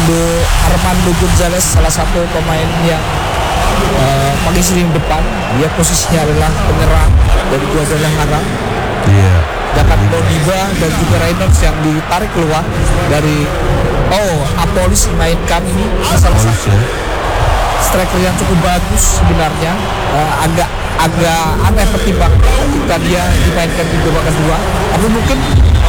Armando Gonzalez, salah satu pemain yang mengisi lini depan. Dia posisinya adalah penyerang dari Guadalajara. Iya. Dapat Modiba dan juga Reynolds yang ditarik keluar dari Apolis dimainkan. Ini salah satu striker yang cukup bagus sebenarnya. Agak aneh pertimbangan ketika dia dimainkan di babak kedua, tapi mungkin